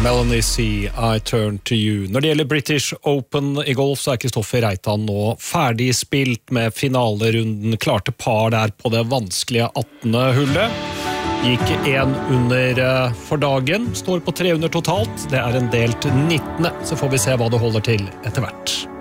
Melanie C, I Turn to You. Når det gjelder British Open i golf, så Kristoffer Reitan nå ferdig spilt med finalerunden. Klarte par der på det vanskelige 18. hullet. Gikk 1 under for dagen. Står på 300 totalt. Det en delt 19. Så får vi se hva det holder til etter hvert.